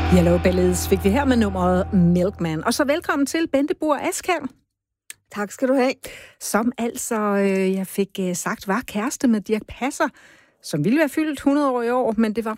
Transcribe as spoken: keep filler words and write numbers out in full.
Yellow Bellies fik vi her med nummeret Milkman. Og så velkommen til Bente Buhr Askjær. Tak skal du have. Som altså, øh, jeg fik øh, sagt, var kæreste med Dirch Passer, som ville være fyldt hundrede år i år, men det var